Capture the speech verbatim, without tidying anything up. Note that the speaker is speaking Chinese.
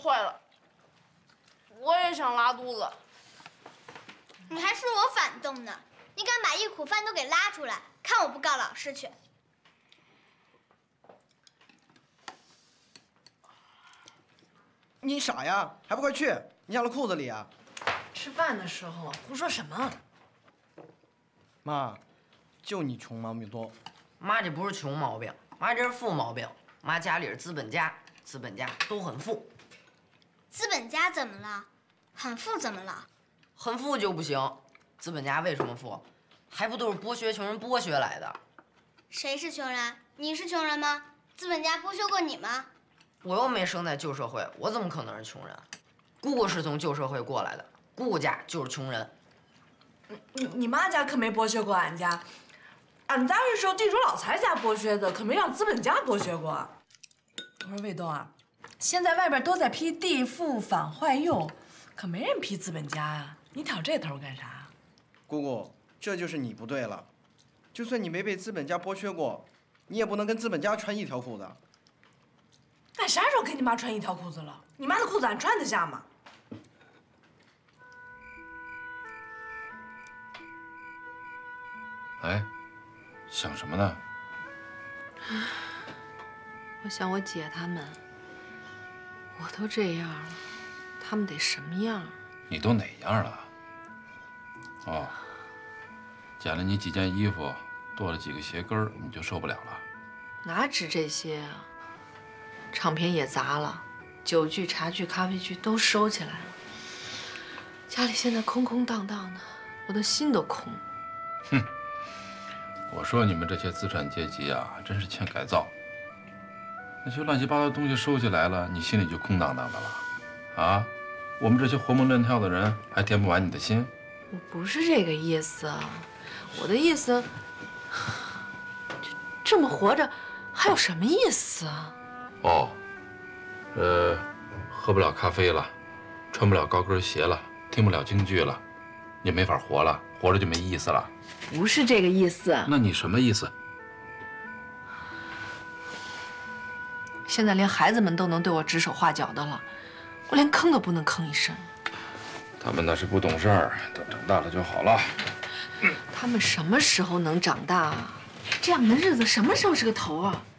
坏了，我也想拉肚子。 你还说我反动呢？你敢把一苦饭都给拉出来，看我不告老师去！ 你傻呀？还不快去！你尿了裤子里啊！ 吃饭的时候胡说什么？ 妈，就你穷毛病多。 妈这不是穷毛病，妈这是富毛病。妈家里是资本家，资本家都很富。 资本家怎么了？很富怎么了？ 很富就不行。资本家为什么富？还不都是剥削穷人剥削来的？ 谁是穷人？你是穷人吗？资本家剥削过你吗？ 我又没生在旧社会，我怎么可能是穷人？姑姑是从旧社会过来的，姑姑家就是穷人。 你你妈家可没剥削过俺家，俺家是受地主老财家剥削的，可没让资本家剥削过。我说卫东啊，现在外边都在批地富反坏右，可没人批资本家呀。你挑这头干啥？ 姑姑，这就是你不对了。就算你没被资本家剥削过，你也不能跟资本家穿一条裤子。 俺啥时候跟你妈穿一条裤子了？你妈的裤子俺穿得下吗？ 哎，想什么呢？ 我想我姐他们，我都这样了，他们得什么样？ 你都哪样了？哦，捡了你几件衣服，多了几个鞋跟儿，你就受不了了？ 哪止这些啊？唱片也砸了，酒具、茶具、咖啡具都收起来了。家里现在空空荡荡的，我的心都空。 哼，我说你们这些资产阶级啊，真是欠改造。那些乱七八糟的东西收起来了，你心里就空荡荡的了，啊？我们这些活蹦乱跳的人，还填不完你的心？ 我不是这个意思，我的意思，就这么活着，还有什么意思啊？ 哦，呃，喝不了咖啡了，穿不了高跟鞋了，听不了京剧了，你没法活了，活着就没意思了。 不是这个意思。 那你什么意思？ 现在连孩子们都能对我指手画脚的了，我连吭都不能吭一声。 他们那是不懂事儿，等长大了就好了。 他们什么时候能长大啊？这样的日子什么时候是个头啊？